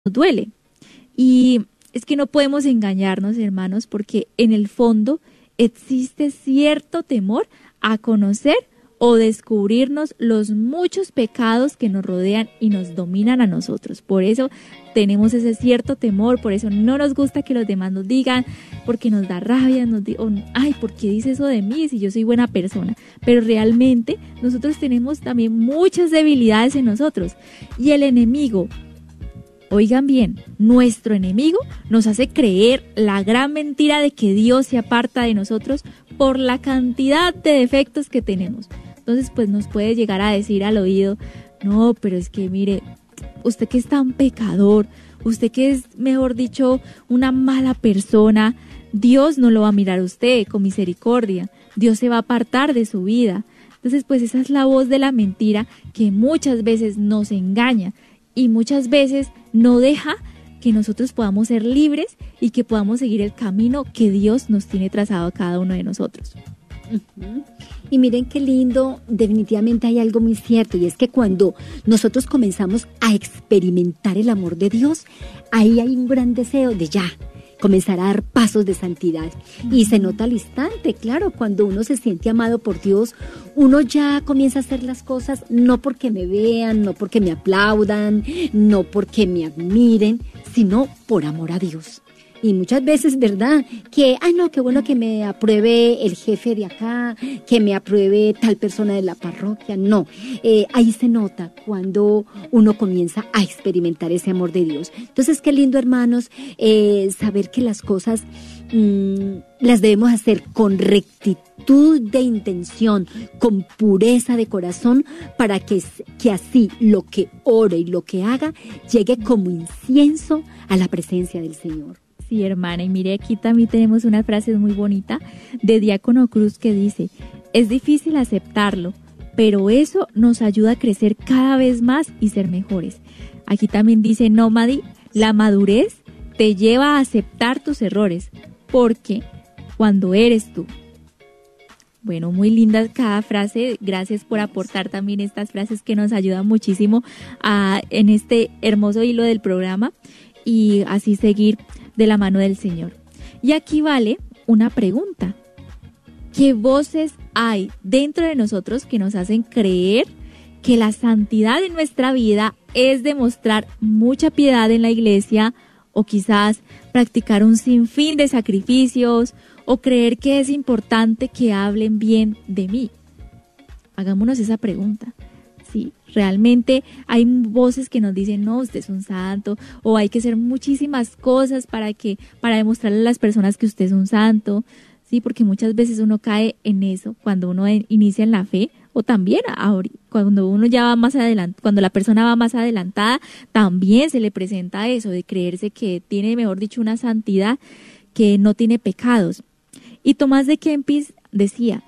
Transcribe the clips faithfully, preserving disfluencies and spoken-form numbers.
nos duele. Y es que no podemos engañarnos, hermanos, porque en el fondo existe cierto temor a conocer o descubrirnos los muchos pecados que nos rodean y nos dominan a nosotros. Por eso tenemos ese cierto temor, por eso no nos gusta que los demás nos digan, porque nos da rabia, nos digan, ay, ¿por qué dice eso de mí si yo soy buena persona? Pero realmente nosotros tenemos también muchas debilidades en nosotros. Y el enemigo, oigan bien, nuestro enemigo nos hace creer la gran mentira de que Dios se aparta de nosotros por la cantidad de defectos que tenemos. Entonces, pues nos puede llegar a decir al oído, no, pero es que mire, usted que es tan pecador, usted que es, mejor dicho, una mala persona, Dios no lo va a mirar a usted con misericordia, Dios se va a apartar de su vida. Entonces, pues esa es la voz de la mentira que muchas veces nos engaña y muchas veces no deja que nosotros podamos ser libres y que podamos seguir el camino que Dios nos tiene trazado a cada uno de nosotros. Uh-huh. Y miren qué lindo, definitivamente hay algo muy cierto, y es que cuando nosotros comenzamos a experimentar el amor de Dios, ahí hay un gran deseo de ya comenzar a dar pasos de santidad. Uh-huh. Y se nota al instante, claro, cuando uno se siente amado por Dios, uno ya comienza a hacer las cosas no porque me vean, no porque me aplaudan, no porque me admiren, sino por amor a Dios. Y muchas veces, ¿verdad? Que, ay no, qué bueno que me apruebe el jefe de acá, que me apruebe tal persona de la parroquia. No, eh, ahí se nota cuando uno comienza a experimentar ese amor de Dios. Entonces, qué lindo, hermanos, eh, saber que las cosas mmm, las debemos hacer con rectitud de intención, con pureza de corazón, para que, que así lo que ore y lo que haga llegue como incienso a la presencia del Señor. Sí, hermana, y mire, aquí también tenemos una frase muy bonita de Diácono Cruz que dice, es difícil aceptarlo, pero eso nos ayuda a crecer cada vez más y ser mejores. Aquí también dice Nómadi, la madurez te lleva a aceptar tus errores, porque cuando eres tú. Bueno, muy linda cada frase, gracias por aportar también estas frases que nos ayudan muchísimo a, en este hermoso hilo del programa y así seguir de la mano del Señor. Y aquí vale una pregunta. ¿Qué voces hay dentro de nosotros que nos hacen creer que la santidad en nuestra vida es demostrar mucha piedad en la iglesia o quizás practicar un sinfín de sacrificios o creer que es importante que hablen bien de mí? Hagámonos esa pregunta. Sí, realmente hay voces que nos dicen, no, usted es un santo, o hay que hacer muchísimas cosas para que, para demostrarle a las personas que usted es un santo, sí, porque muchas veces uno cae en eso cuando uno inicia en la fe, o también cuando uno ya va más adelante, cuando la persona va más adelantada, también se le presenta eso de creerse que tiene, mejor dicho, una santidad que no tiene pecados. Y Tomás de Kempis decía,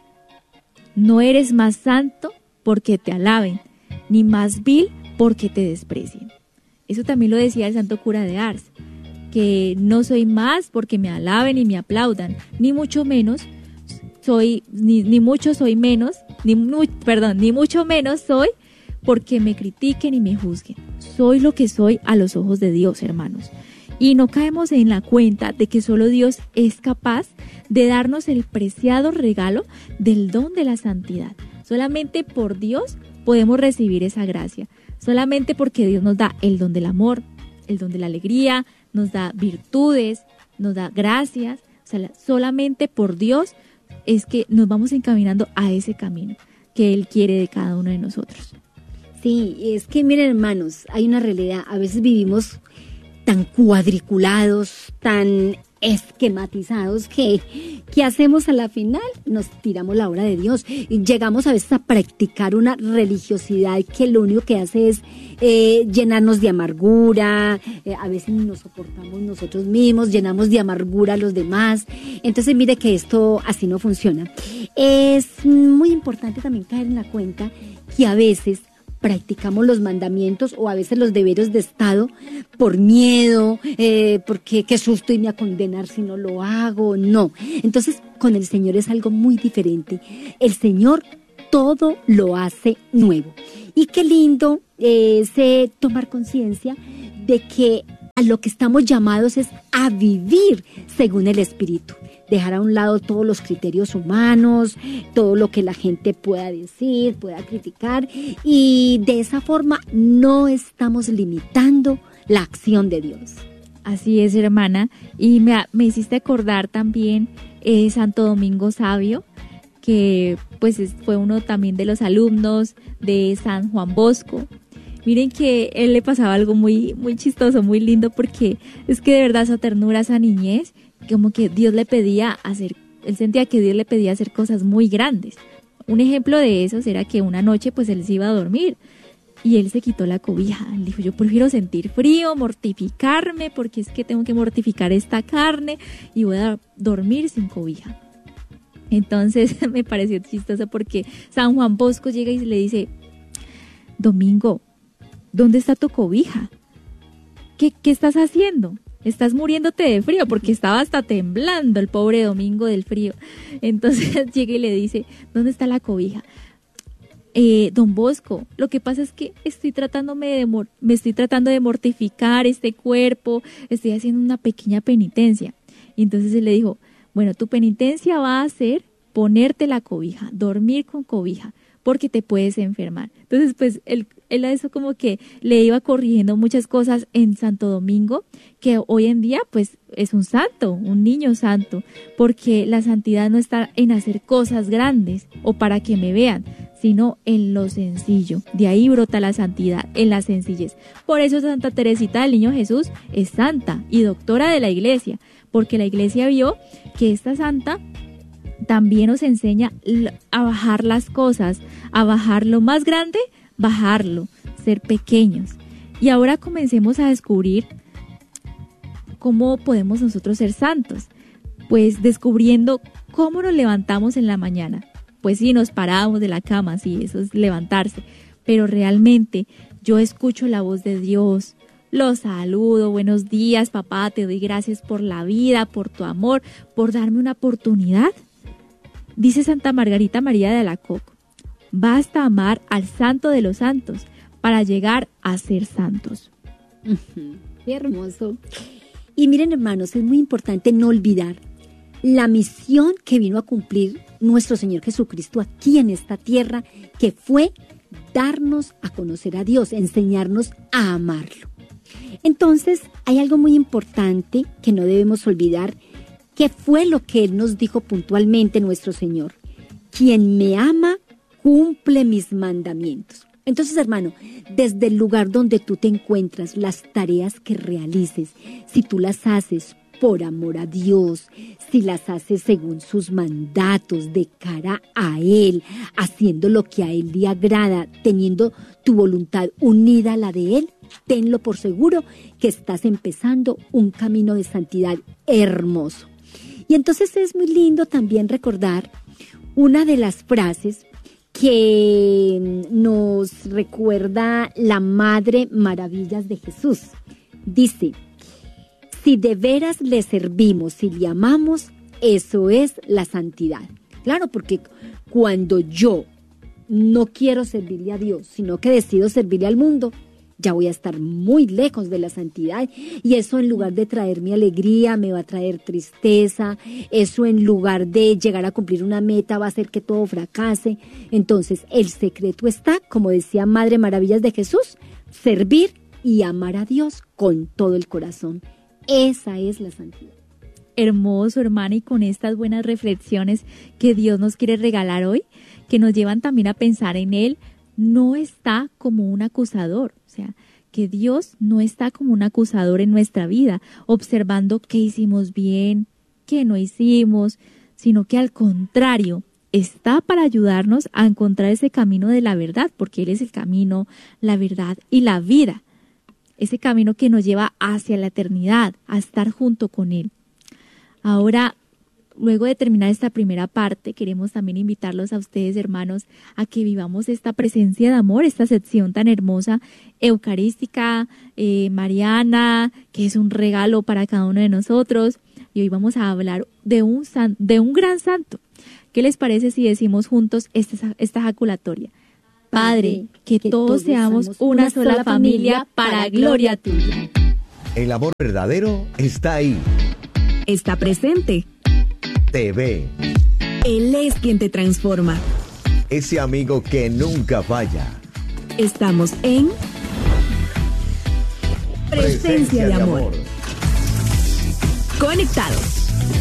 no eres más santo porque te alaben, ni más vil porque te desprecien. Eso también lo decía el santo cura de Ars, que no soy más porque me alaben y me aplaudan, ni mucho menos soy, ni, ni mucho soy menos, ni mu, perdón, ni mucho menos soy porque me critiquen y me juzguen. Soy lo que soy a los ojos de Dios, hermanos. Y no caemos en la cuenta de que solo Dios es capaz de darnos el preciado regalo del don de la santidad. Solamente por Dios podemos recibir esa gracia, solamente porque Dios nos da el don del amor, el don de la alegría, nos da virtudes, nos da gracias, o sea, solamente por Dios es que nos vamos encaminando a ese camino que Él quiere de cada uno de nosotros. Sí, es que miren, hermanos, hay una realidad, a veces vivimos tan cuadriculados, tan esquematizados que, ¿qué hacemos a la final? Nos tiramos la obra de Dios y llegamos a veces a practicar una religiosidad que lo único que hace es eh, llenarnos de amargura, eh, a veces nos soportamos nosotros mismos, llenamos de amargura a los demás. Entonces mire que esto así no funciona. Es muy importante también caer en la cuenta que a veces practicamos los mandamientos o a veces los deberes de Estado por miedo, eh, porque qué susto irme a condenar si no lo hago, no. Entonces con el Señor es algo muy diferente. El Señor todo lo hace nuevo. Y qué lindo eh, es tomar conciencia de que A lo que estamos llamados es a vivir según el Espíritu. Dejar a un lado todos los criterios humanos, todo lo que la gente pueda decir, pueda criticar, y de esa forma no estamos limitando la acción de Dios. Así es, hermana, y me, me hiciste acordar también eh, Santo Domingo Sabio, que pues fue uno también de los alumnos de San Juan Bosco. Miren que él le pasaba algo muy, muy chistoso, muy lindo, porque es que de verdad esa ternura, esa niñez, como que Dios le pedía hacer, él sentía que Dios le pedía hacer cosas muy grandes. Un ejemplo de eso era que una noche pues él se iba a dormir y él se quitó la cobija. Él dijo, yo prefiero sentir frío, mortificarme, porque es que tengo que mortificar esta carne y voy a dormir sin cobija. Entonces me pareció chistoso porque San Juan Bosco llega y le dice, Domingo, ¿dónde está tu cobija? ¿Qué, qué estás haciendo? Estás muriéndote de frío, porque estaba hasta temblando el pobre Domingo del frío. Entonces llega y le dice, ¿dónde está la cobija? Eh, don Bosco, lo que pasa es que estoy tratándome de mor- me estoy tratando de mortificar este cuerpo, estoy haciendo una pequeña penitencia. Y entonces él le dijo, bueno, tu penitencia va a ser ponerte la cobija, dormir con cobija, porque te puedes enfermar. Entonces, pues, él, él a eso como que le iba corrigiendo muchas cosas en Santo Domingo, que hoy en día, pues, es un santo, un niño santo, porque la santidad no está en hacer cosas grandes o para que me vean, sino en lo sencillo. De ahí brota la santidad, en la sencillez. Por eso Santa Teresita del Niño Jesús es santa y doctora de la Iglesia, porque la Iglesia vio que esta santa también nos enseña a bajar las cosas, a bajar lo más grande, bajarlo, ser pequeños. Y ahora comencemos a descubrir cómo podemos nosotros ser santos. Pues descubriendo cómo nos levantamos en la mañana. Pues sí, nos paramos de la cama, sí, eso es levantarse. Pero realmente yo escucho la voz de Dios, lo saludo, buenos días, papá, te doy gracias por la vida, por tu amor, por darme una oportunidad. Dice Santa Margarita María de Alacoque, basta amar al santo de los santos para llegar a ser santos. Uh-huh. Qué hermoso. Y miren, hermanos, es muy importante no olvidar la misión que vino a cumplir nuestro Señor Jesucristo aquí en esta tierra, que fue darnos a conocer a Dios, enseñarnos a amarlo. Entonces, hay algo muy importante que no debemos olvidar, que fue lo que Él nos dijo puntualmente, nuestro Señor. Quien me ama, cumple mis mandamientos. Entonces, hermano, desde el lugar donde tú te encuentras, las tareas que realices, si tú las haces por amor a Dios, si las haces según sus mandatos, de cara a Él, haciendo lo que a Él le agrada, teniendo tu voluntad unida a la de Él, tenlo por seguro que estás empezando un camino de santidad hermoso. Y entonces es muy lindo también recordar una de las frases que nos recuerda la Madre Maravillas de Jesús. Dice, si de veras le servimos y le amamos, eso es la santidad. Claro, porque cuando yo no quiero servirle a Dios, sino que decido servirle al mundo, ya voy a estar muy lejos de la santidad, y eso en lugar de traerme alegría me va a traer tristeza, eso en lugar de llegar a cumplir una meta va a hacer que todo fracase. Entonces el secreto está, como decía Madre Maravillas de Jesús, servir y amar a Dios con todo el corazón. Esa es la santidad. Hermoso, hermana, y con estas buenas reflexiones que Dios nos quiere regalar hoy, que nos llevan también a pensar en Él, no está como un acusador, o sea, que Dios no está como un acusador en nuestra vida, observando qué hicimos bien, qué no hicimos, sino que al contrario, está para ayudarnos a encontrar ese camino de la verdad, porque Él es el camino, la verdad y la vida, ese camino que nos lleva hacia la eternidad, a estar junto con Él. Ahora, luego de terminar esta primera parte, queremos también invitarlos a ustedes, hermanos, a que vivamos esta presencia de amor, esta sección tan hermosa, eucarística, eh, mariana, que es un regalo para cada uno de nosotros. Y hoy vamos a hablar de un, san, de un gran santo. ¿Qué les parece si decimos juntos esta, esta ejaculatoria? Padre, que, que todos, todos seamos una sola familia para gloria tuya. El amor verdadero está ahí. Está presente. Te ve. Él es quien te transforma. Ese amigo que nunca falla. Estamos en Presencia, Presencia de, amor. de amor. Conectados.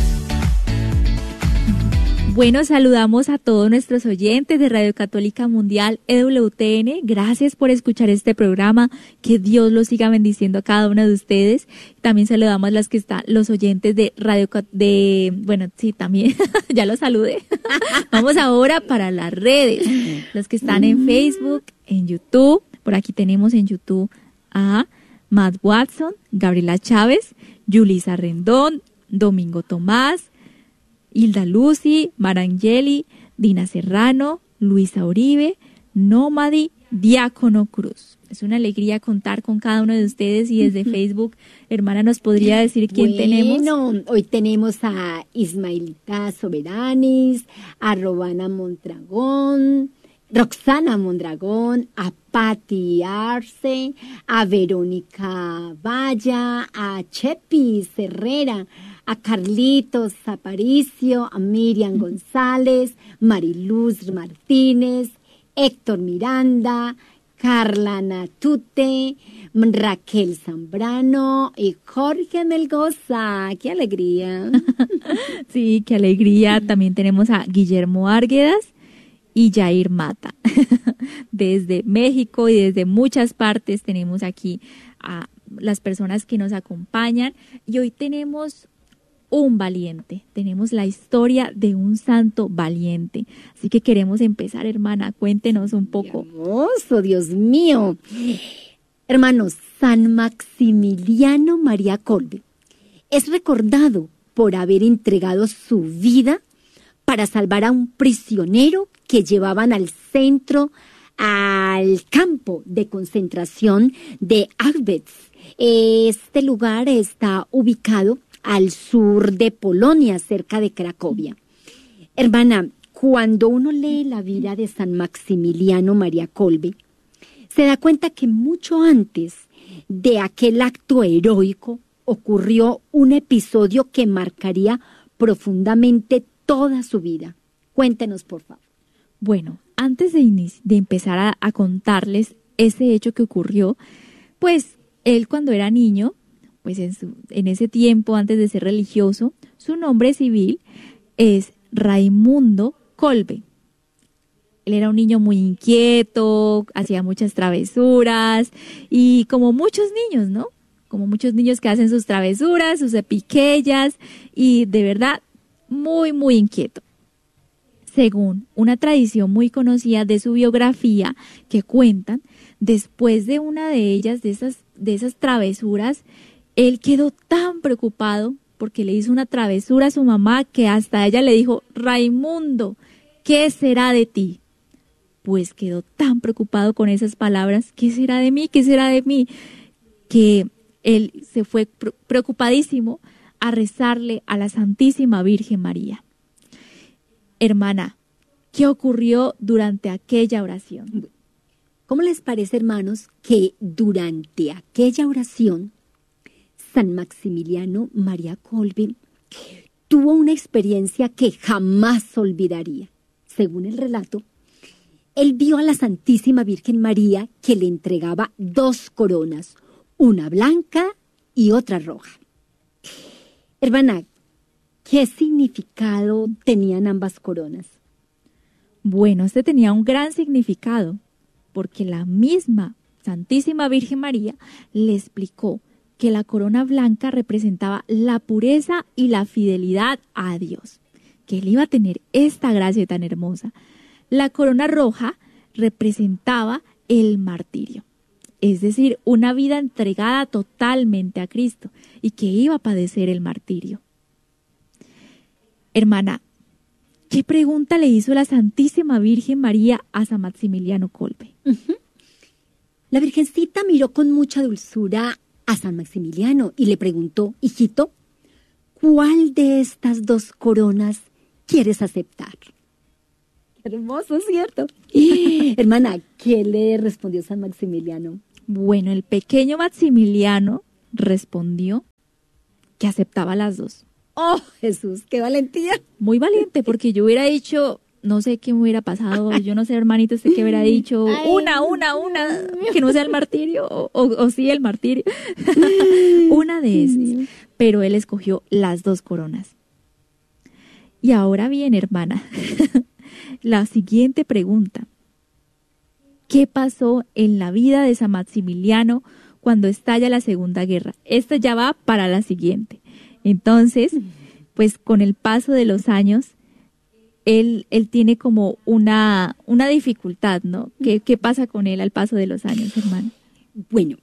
Bueno, saludamos a todos nuestros oyentes de Radio Católica Mundial E W T N. Gracias por escuchar este programa. Que Dios los siga bendiciendo a cada uno de ustedes. También saludamos a las que están, los oyentes de Radio de, bueno, sí, también, ya los saludé. Vamos ahora para las redes. Los que están en Facebook, en YouTube. Por aquí tenemos en YouTube a Matt Watson, Gabriela Chávez, Yulisa Rendón, Domingo Tomás, Hilda Lucy, Marangeli, Dina Serrano, Luisa Uribe, Nómadi, Diácono Cruz. Es una alegría contar con cada uno de ustedes y desde Facebook, hermana, ¿nos podría decir quién bueno, tenemos? Bueno, hoy tenemos a Ismailita Soberanis, a Robana Mondragón, Roxana Mondragón, a Patti Arce, a Verónica Valla, a Chepi Herrera, a Carlitos Aparicio, a Miriam González, Mariluz Martínez, Héctor Miranda, Carla Natute, Raquel Zambrano y Jorge Melgoza. ¡Qué alegría! Sí, qué alegría. También tenemos a Guillermo Arguedas y Jair Mata. Desde México y desde muchas partes tenemos aquí a las personas que nos acompañan. Y hoy tenemos un valiente, tenemos la historia de un santo valiente. Así que queremos empezar, hermana, cuéntenos un poco. ¡Qué hermoso, Dios mío! Hermanos, San Maximiliano María Kolbe es recordado por haber entregado su vida para salvar a un prisionero que llevaban al centro, al campo de concentración de Auschwitz. Este lugar está ubicado al sur de Polonia, cerca de Cracovia. Hermana, cuando uno lee la vida de San Maximiliano María Kolbe, se da cuenta que mucho antes de aquel acto heroico ocurrió un episodio que marcaría profundamente toda su vida. Cuéntenos, por favor. Bueno, antes de, inici- de empezar a, a contarles ese hecho que ocurrió, pues él cuando era niño, pues en, su, en ese tiempo, antes de ser religioso, su nombre civil es Raimundo Kolbe. Él era un niño muy inquieto, hacía muchas travesuras y como muchos niños, ¿no? Como muchos niños que hacen sus travesuras, sus epiquellas y de verdad muy, muy inquieto. Según una tradición muy conocida de su biografía que cuentan, después de una de ellas, de esas, de esas travesuras, él quedó tan preocupado porque le hizo una travesura a su mamá que hasta ella le dijo, Raimundo, ¿qué será de ti? Pues quedó tan preocupado con esas palabras, ¿qué será de mí? ¿Qué será de mí? Que él se fue preocupadísimo a rezarle a la Santísima Virgen María. Hermana, ¿qué ocurrió durante aquella oración? ¿Cómo les parece, hermanos, que durante aquella oración San Maximiliano María Kolbe tuvo una experiencia que jamás olvidaría? Según el relato, él vio a la Santísima Virgen María que le entregaba dos coronas, una blanca y otra roja. Hermana, ¿qué significado tenían ambas coronas? Bueno, este tenía un gran significado, porque la misma Santísima Virgen María le explicó que la corona blanca representaba la pureza y la fidelidad a Dios, que él iba a tener esta gracia tan hermosa. La corona roja representaba el martirio, es decir, una vida entregada totalmente a Cristo y que iba a padecer el martirio. Hermana, ¿qué pregunta le hizo la Santísima Virgen María a San Maximiliano Kolbe? Uh-huh. La Virgencita miró con mucha dulzura a San Maximiliano y le preguntó, hijito, ¿cuál de estas dos coronas quieres aceptar? Hermoso, ¿cierto? Hermana, ¿qué le respondió San Maximiliano? Bueno, el pequeño Maximiliano respondió que aceptaba las dos. ¡Oh, Jesús, qué valentía! Muy valiente, porque yo hubiera dicho, no sé qué me hubiera pasado, yo no sé, hermanito, usted qué hubiera dicho, Ay, una, una, una, que no sea el martirio, o, o, o sí el martirio, una de esas. Pero él escogió las dos coronas. Y ahora bien, hermana, la siguiente pregunta. ¿Qué pasó en la vida de San Maximiliano cuando estalla la Segunda Guerra? Esta ya va para la siguiente. Entonces, pues con el paso de los años, él, él tiene como una, una dificultad, ¿no? ¿Qué, ¿Qué pasa con él al paso de los años, hermana? Bueno,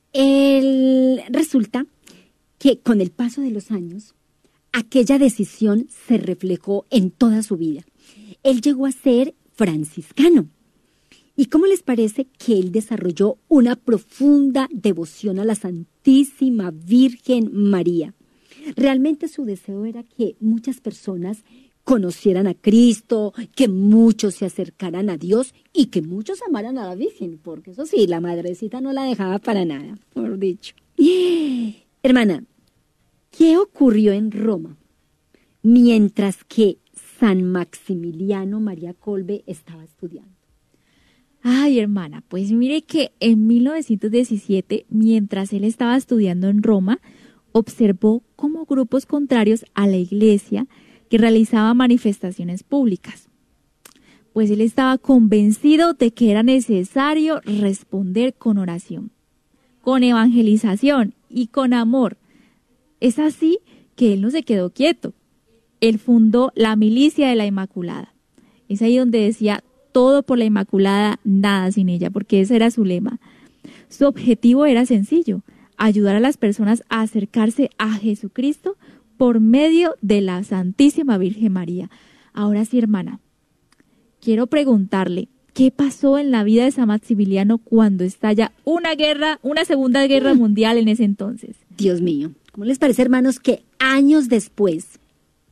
él, resulta que con el paso de los años, aquella decisión se reflejó en toda su vida. Él llegó a ser franciscano. ¿Y cómo les parece que él desarrolló una profunda devoción a la Santísima Virgen María? Realmente su deseo era que muchas personas conocieran a Cristo, que muchos se acercaran a Dios y que muchos amaran a la Virgen, porque eso sí, la madrecita no la dejaba para nada, por dicho. Hermana, ¿qué ocurrió en Roma mientras que San Maximiliano María Kolbe estaba estudiando? Ay, hermana, pues mire que en mil novecientos diecisiete, mientras él estaba estudiando en Roma, observó cómo grupos contrarios a la iglesia que realizaban manifestaciones públicas. Pues él estaba convencido de que era necesario responder con oración, con evangelización y con amor. Es así que él no se quedó quieto. Él fundó la Milicia de la Inmaculada. Es ahí donde decía, todo por la Inmaculada, nada sin ella, porque ese era su lema. Su objetivo era sencillo, ayudar a las personas a acercarse a Jesucristo por medio de la Santísima Virgen María. Ahora sí, hermana, quiero preguntarle, ¿qué pasó en la vida de San Maximiliano cuando estalla una guerra, una segunda guerra mundial en ese entonces? Dios mío, ¿cómo les parece, hermanos, que años después,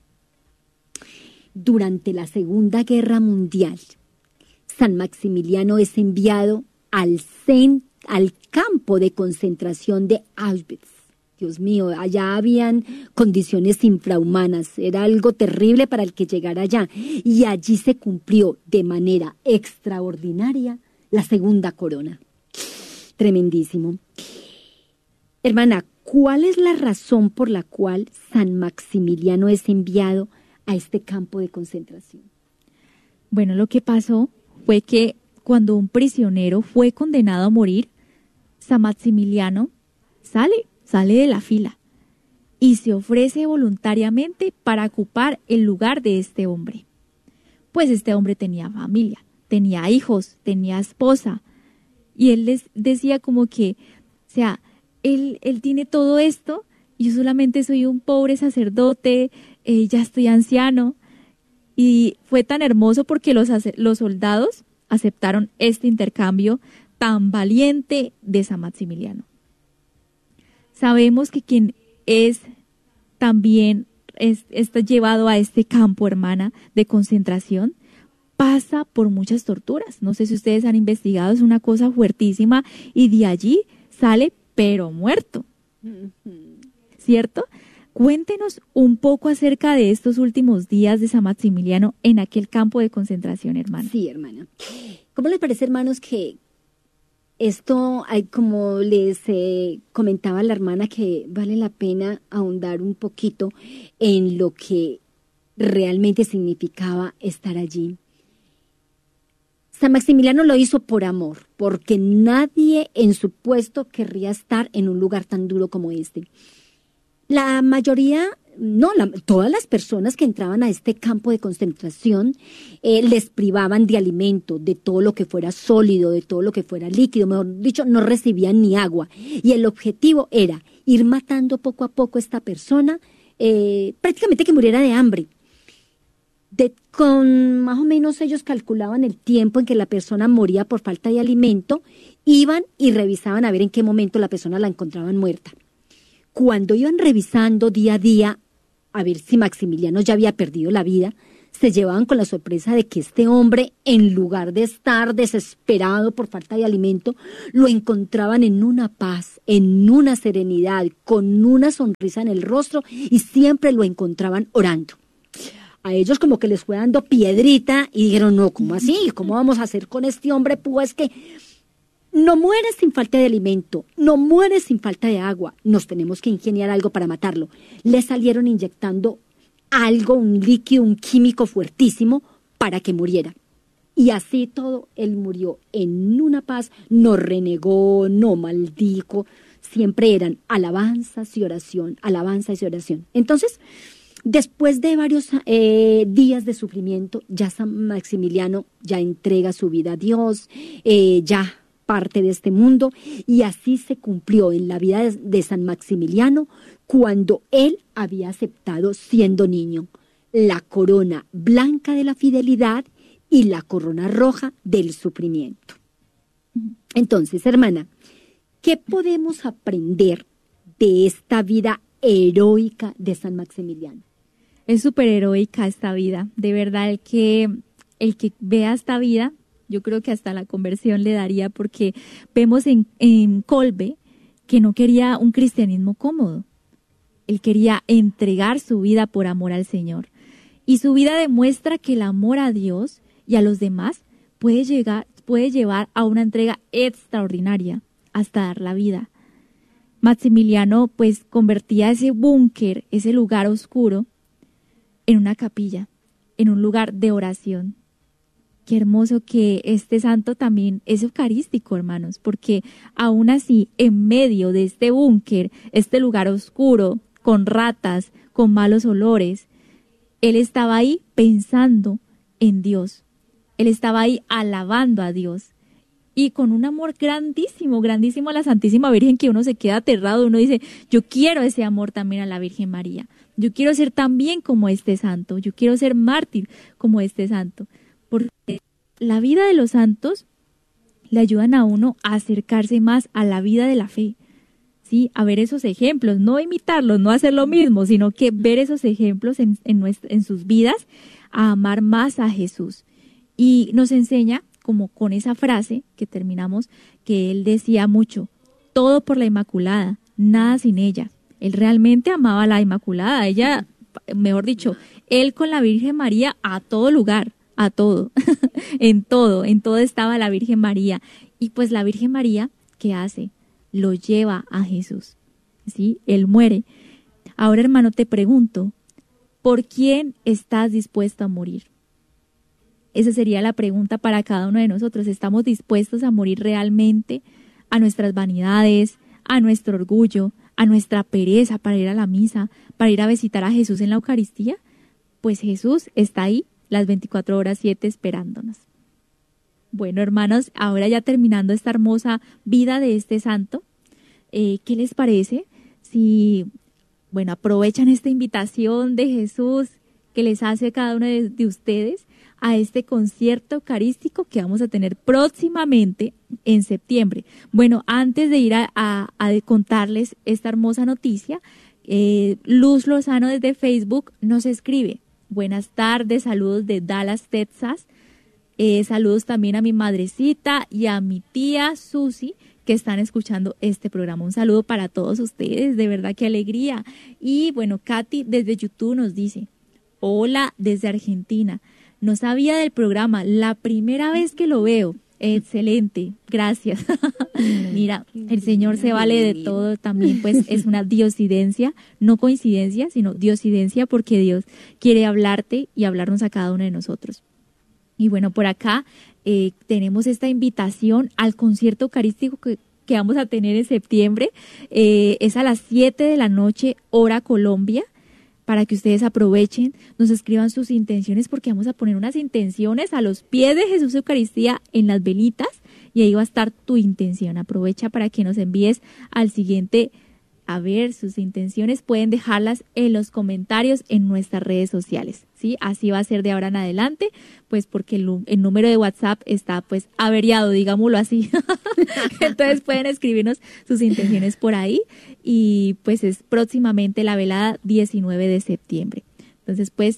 durante la Segunda Guerra Mundial, San Maximiliano es enviado al centro, al campo de concentración de Auschwitz? Dios mío, allá habían condiciones infrahumanas, era algo terrible para el que llegara allá. Y allí se cumplió de manera extraordinaria la segunda corona. Tremendísimo. Hermana, ¿cuál es la razón por la cual San Maximiliano es enviado a este campo de concentración? Bueno, lo que pasó fue que cuando un prisionero fue condenado a morir, San Maximiliano sale, sale de la fila y se ofrece voluntariamente para ocupar el lugar de este hombre. Pues este hombre tenía familia, tenía hijos, tenía esposa, y él les decía como que, o sea, él, él tiene todo esto, y yo solamente soy un pobre sacerdote, eh, ya estoy anciano. Y fue tan hermoso porque los, los soldados aceptaron este intercambio tan valiente de San Maximiliano. Sabemos que quien es también es, está llevado a este campo, hermana, de concentración, pasa por muchas torturas. No sé si ustedes han investigado, es una cosa fuertísima, y de allí sale pero muerto. ¿Cierto? Cuéntenos un poco acerca de estos últimos días de San Maximiliano en aquel campo de concentración, hermana. Sí, hermana. ¿Cómo les parece, hermanos, que esto, hay, como les eh, comentaba la hermana, que vale la pena ahondar un poquito en lo que realmente significaba estar allí? San Maximiliano lo hizo por amor, porque nadie en su puesto querría estar en un lugar tan duro como este. La mayoría, no, la, todas las personas que entraban a este campo de concentración eh, les privaban de alimento, de todo lo que fuera sólido, de todo lo que fuera líquido, mejor dicho, no recibían ni agua. Y el objetivo era ir matando poco a poco a esta persona, eh, prácticamente que muriera de hambre. De, con más o menos ellos calculaban el tiempo en que la persona moría por falta de alimento, iban y revisaban a ver en qué momento la persona la encontraban muerta. Cuando iban revisando día a día a ver si Maximiliano ya había perdido la vida, se llevaban con la sorpresa de que este hombre, en lugar de estar desesperado por falta de alimento, lo encontraban en una paz, en una serenidad, con una sonrisa en el rostro, y siempre lo encontraban orando. A ellos como que les fue dando piedrita y dijeron, no, ¿cómo así? ¿Cómo vamos a hacer con este hombre? Pues que no muere sin falta de alimento, no muere sin falta de agua, nos tenemos que ingeniar algo para matarlo. Le salieron inyectando algo, un líquido, un químico fuertísimo para que muriera. Y así todo, él murió en una paz, no renegó, no maldijo, siempre eran alabanzas y oración, alabanzas y oración. Entonces, después de varios eh, días de sufrimiento, ya San Maximiliano ya entrega su vida a Dios, eh, ya parte de este mundo, y así se cumplió en la vida de, de San Maximiliano cuando él había aceptado, siendo niño, la corona blanca de la fidelidad y la corona roja del sufrimiento. Entonces, hermana, ¿qué podemos aprender de esta vida heroica de San Maximiliano? Es súper heroica esta vida, de verdad, el que, el que vea esta vida, yo creo que hasta la conversión le daría, porque vemos en, en Kolbe que no quería un cristianismo cómodo. Él quería entregar su vida por amor al Señor. Y su vida demuestra que el amor a Dios y a los demás puede, llegar, puede llevar a una entrega extraordinaria, hasta dar la vida. Maximiliano pues convertía ese búnker, ese lugar oscuro, en una capilla, en un lugar de oración. Qué hermoso que este santo también es eucarístico, hermanos, porque aún así, en medio de este búnker, este lugar oscuro, con ratas, con malos olores, él estaba ahí pensando en Dios. Él estaba ahí alabando a Dios. Y con un amor grandísimo, grandísimo a la Santísima Virgen, que uno se queda aterrado, uno dice, yo quiero ese amor también a la Virgen María. Yo quiero ser también como este santo, yo quiero ser mártir como este santo. Porque la vida de los santos le ayudan a uno a acercarse más a la vida de la fe, ¿sí? A ver esos ejemplos, no imitarlos, no hacer lo mismo, sino que ver esos ejemplos en, en, nuestra, en sus vidas, a amar más a Jesús. Y nos enseña, como con esa frase que terminamos, que él decía mucho, todo por la Inmaculada, nada sin ella. Él realmente amaba a la Inmaculada, ella, mejor dicho, él con la Virgen María a todo lugar, a todo, en todo, en todo estaba la Virgen María. Y pues la Virgen María, ¿qué hace? Lo lleva a Jesús, ¿sí? Él muere. Ahora, hermano, te pregunto, ¿por quién estás dispuesto a morir? Esa sería la pregunta para cada uno de nosotros. ¿Estamos dispuestos a morir realmente a nuestras vanidades, a nuestro orgullo, a nuestra pereza para ir a la misa, para ir a visitar a Jesús en la Eucaristía? Pues Jesús está ahí las veinticuatro horas siete esperándonos. Bueno, hermanos, ahora ya terminando esta hermosa vida de este santo, eh, ¿qué les parece si, bueno, aprovechan esta invitación de Jesús que les hace cada uno de, de ustedes a este concierto eucarístico que vamos a tener próximamente en septiembre? Bueno, antes de ir a, a, a contarles esta hermosa noticia, eh, Luz Lozano desde Facebook nos escribe: buenas tardes, saludos de Dallas, Texas. Eh, saludos también a mi madrecita y a mi tía Susi, que están escuchando este programa. Un saludo para todos ustedes, de verdad qué alegría. Y bueno, Katy desde YouTube nos dice: hola desde Argentina, no sabía del programa, la primera vez que lo veo. Excelente, gracias. Mira, el Señor se vale de todo también, pues es una diosidencia, no coincidencia, sino diosidencia, porque Dios quiere hablarte y hablarnos a cada uno de nosotros. Y bueno, por acá eh, tenemos esta invitación al concierto eucarístico que, que vamos a tener en septiembre. Eh, es a las siete de la noche, hora Colombia, para que ustedes aprovechen, nos escriban sus intenciones, porque vamos a poner unas intenciones a los pies de Jesús Eucaristía en las velitas, y ahí va a estar tu intención. Aprovecha para que nos envíes al siguiente. A ver, sus intenciones pueden dejarlas en los comentarios en nuestras redes sociales, ¿sí? Así va a ser de ahora en adelante, pues porque el, el número de WhatsApp está pues averiado, digámoslo así. Entonces pueden escribirnos sus intenciones por ahí, y pues es próximamente la velada diecinueve de septiembre. Entonces pues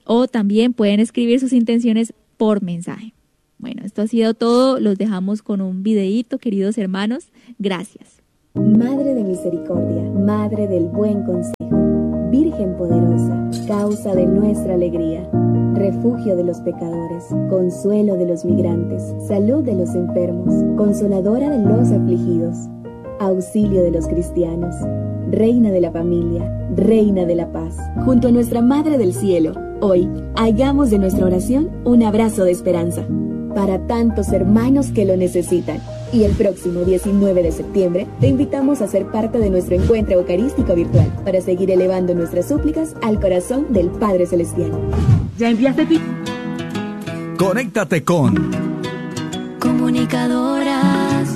o también pueden escribir sus intenciones por mensaje. Bueno, esto ha sido todo. Los dejamos con un videíto, queridos hermanos. Gracias. Madre de misericordia, Madre del buen consejo, Virgen poderosa, causa de nuestra alegría, refugio de los pecadores, consuelo de los migrantes, salud de los enfermos, consoladora de los afligidos, auxilio de los cristianos, Reina de la familia, Reina de la paz. Junto a nuestra Madre del Cielo, hoy hagamos de nuestra oración un abrazo de esperanza para tantos hermanos que lo necesitan. Y el próximo diecinueve de septiembre te invitamos a ser parte de nuestro encuentro eucarístico virtual para seguir elevando nuestras súplicas al corazón del Padre Celestial. ¿Ya enviaste tu...? Conéctate con Comunicadoras.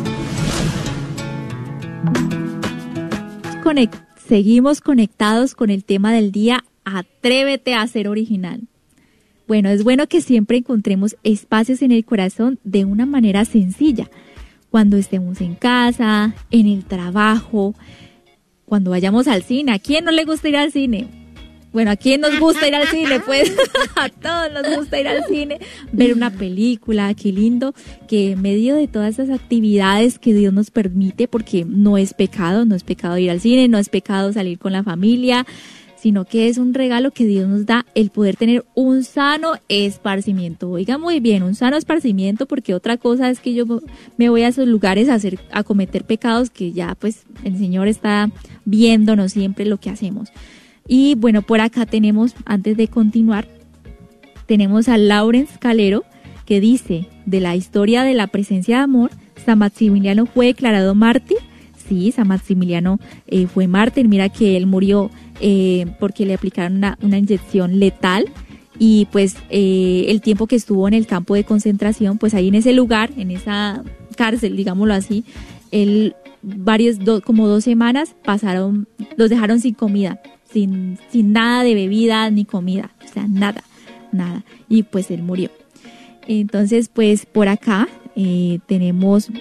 Conect- Seguimos conectados con el tema del día, atrévete a ser original. Bueno, es bueno que siempre encontremos espacios en el corazón de una manera sencilla. Cuando estemos en casa, en el trabajo, cuando vayamos al cine. ¿A quién no le gusta ir al cine? Bueno, ¿a quién nos gusta ir al cine? Pues a todos nos gusta ir al cine, ver una película. Qué lindo que en medio de todas esas actividades que Dios nos permite, porque no es pecado, no es pecado ir al cine, no es pecado salir con la familia, sino que es un regalo que Dios nos da el poder tener un sano esparcimiento. Oiga muy bien, un sano esparcimiento, porque otra cosa es que yo me voy a esos lugares a hacer, a cometer pecados que ya pues el Señor está viéndonos siempre lo que hacemos. Y bueno, por acá tenemos, antes de continuar, tenemos a Lawrence Calero, que dice, de la historia de la presencia de amor, San Maximiliano fue declarado mártir. Sí, San Maximiliano eh, fue mártir. Mira que él murió eh, porque le aplicaron una, una inyección letal, y pues eh, el tiempo que estuvo en el campo de concentración, pues ahí en ese lugar, en esa cárcel, digámoslo así, él varios, do, como dos semanas pasaron, los dejaron sin comida, sin, sin nada de bebida ni comida, o sea, nada, nada, y pues él murió. Entonces, pues por acá eh, tenemos...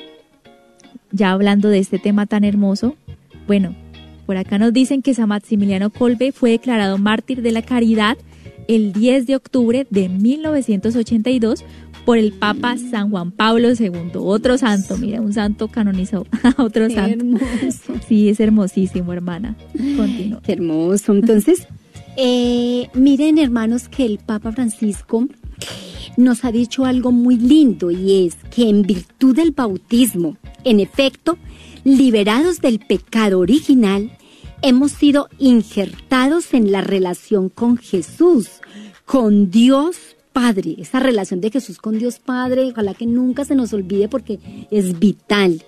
Ya hablando de este tema tan hermoso, bueno, por acá nos dicen que San Maximiliano Kolbe fue declarado mártir de la caridad el diez de octubre de mil novecientos ochenta y dos por el Papa San Juan Pablo segundo, otro santo, mira, un santo canonizó a otro Qué santo. hermoso. Sí, es hermosísimo, hermana. Continúa. Qué hermoso. Entonces, eh, miren, hermanos, que el Papa Francisco nos ha dicho algo muy lindo, y es que en virtud del bautismo, en efecto, liberados del pecado original, hemos sido injertados en la relación con Jesús, con Dios Padre. Esa relación de Jesús con Dios Padre, ojalá que nunca se nos olvide porque es vital.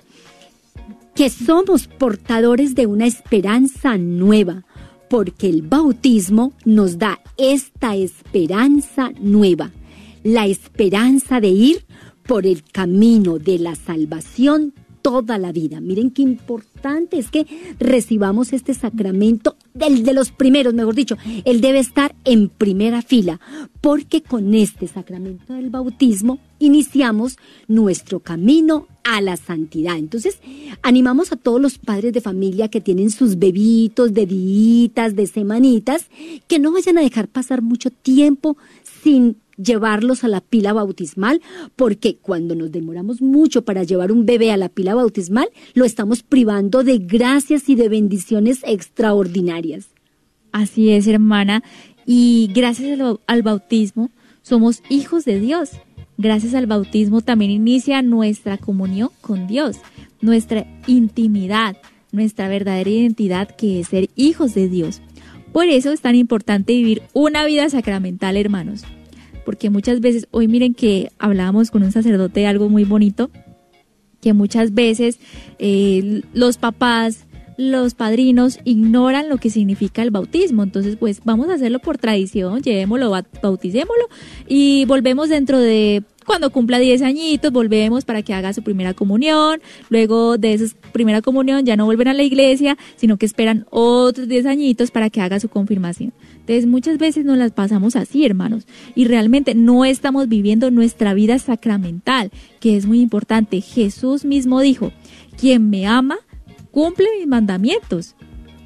Que somos portadores de una esperanza nueva, porque el bautismo nos da esta esperanza nueva. La esperanza de ir por el camino de la salvación toda la vida. Miren qué importante es que recibamos este sacramento, del de los primeros, mejor dicho, él debe estar en primera fila, porque con este sacramento del bautismo iniciamos nuestro camino a la santidad. Entonces, animamos a todos los padres de familia que tienen sus bebitos de días, de semanitas, que no vayan a dejar pasar mucho tiempo sin llevarlos a la pila bautismal, porque cuando nos demoramos mucho para llevar un bebé a la pila bautismal, lo estamos privando de gracias y de bendiciones extraordinarias. Así es, hermana, y gracias al, al bautismo somos hijos de Dios. Gracias al bautismo también inicia nuestra comunión con Dios, nuestra intimidad, nuestra verdadera identidad, que es ser hijos de Dios. Por eso es tan importante vivir una vida sacramental, hermanos. Porque muchas veces, hoy miren que hablábamos con un sacerdote de algo muy bonito, que muchas veces eh, los papás, los padrinos ignoran lo que significa el bautismo. Entonces, pues vamos a hacerlo por tradición, llevémoslo, bauticémoslo y volvemos dentro de... Cuando cumpla diez añitos, volvemos para que haga su primera comunión. Luego de esa primera comunión ya no vuelven a la iglesia, sino que esperan otros diez añitos para que haga su confirmación. Entonces, muchas veces nos las pasamos así, hermanos, y realmente no estamos viviendo nuestra vida sacramental, que es muy importante. Jesús mismo dijo, quien me ama, cumple mis mandamientos.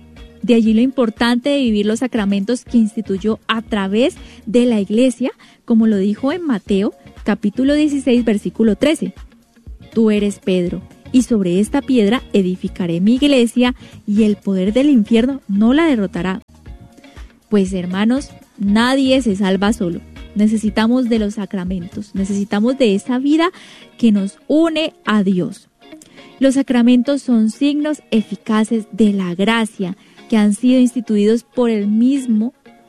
De allí lo importante de vivir los sacramentos que instituyó a través de la Iglesia, como lo dijo en Mateo, capítulo dieciséis, versículo trece. Tú eres Pedro, y sobre esta piedra edificaré mi iglesia, y el poder del infierno no la derrotará. Pues hermanos, nadie se salva solo. Necesitamos de los sacramentos, necesitamos de esa vida que nos une a Dios. Los sacramentos son signos eficaces de la gracia que han sido instituidos por el mismo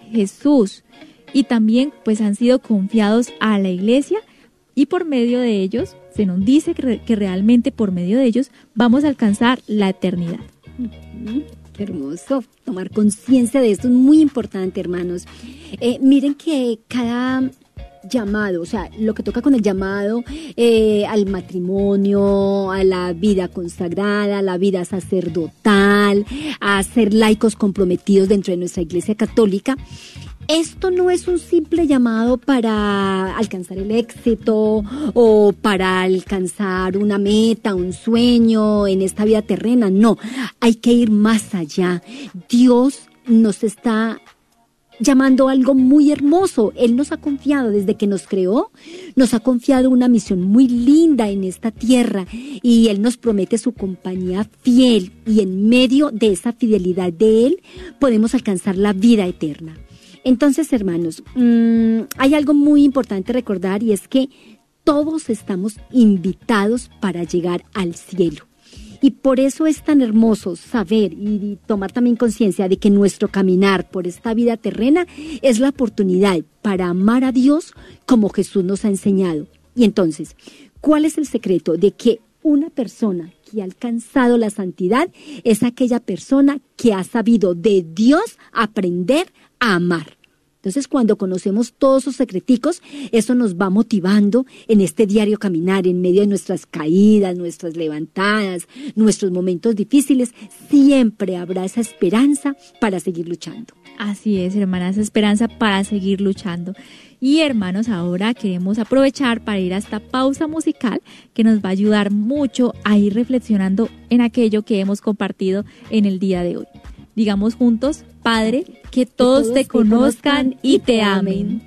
Jesús y también pues han sido confiados a la Iglesia, y por medio de ellos se nos dice que, re- que realmente por medio de ellos vamos a alcanzar la eternidad. Mm, qué hermoso, tomar conciencia de esto es muy importante, hermanos. Eh, miren que cada llamado, o sea, lo que toca con el llamado eh, al matrimonio, a la vida consagrada, a la vida sacerdotal, a ser laicos comprometidos dentro de nuestra Iglesia Católica, esto no es un simple llamado para alcanzar el éxito o para alcanzar una meta, un sueño en esta vida terrena, no, hay que ir más allá. Dios nos está llamando a algo muy hermoso. Él nos ha confiado desde que nos creó, nos ha confiado una misión muy linda en esta tierra y Él nos promete su compañía fiel, y en medio de esa fidelidad de Él podemos alcanzar la vida eterna. Entonces, hermanos, mmm, hay algo muy importante recordar, y es que todos estamos invitados para llegar al cielo. Y por eso es tan hermoso saber y tomar también conciencia de que nuestro caminar por esta vida terrena es la oportunidad para amar a Dios como Jesús nos ha enseñado. Y entonces, ¿cuál es el secreto de que una persona que ha alcanzado la santidad es aquella persona que ha sabido de Dios aprender a amar? Entonces, cuando conocemos todos esos secreticos, eso nos va motivando en este diario caminar, en medio de nuestras caídas, nuestras levantadas, nuestros momentos difíciles. Siempre habrá esa esperanza para seguir luchando. Así es, hermana, esa esperanza para seguir luchando. Y hermanos, ahora queremos aprovechar para ir a esta pausa musical que nos va a ayudar mucho a ir reflexionando en aquello que hemos compartido en el día de hoy. Digamos juntos: Padre, que todos, que todos te conozcan y te amen.